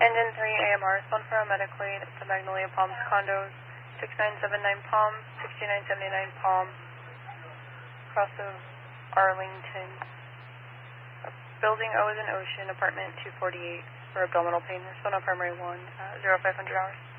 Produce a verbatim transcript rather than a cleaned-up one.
Engine three A M R, respond for a medical aid to Magnolia Palms condos, six nine seven nine Palm, sixty-nine seventy-nine Palm, across of Arlington. Building O is an ocean, apartment two forty-eight for abdominal pain. Respond on primary one, uh, zero five hundred hours.